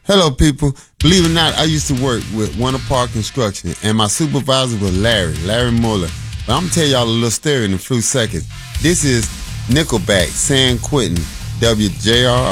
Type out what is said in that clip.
Hello, people. Believe it or not, I used to work with Winter Park Construction, and my supervisor was Larry Muller. But I'm going to tell y'all a little story in a few seconds. This is Nickelback, San Quentin, WJRR.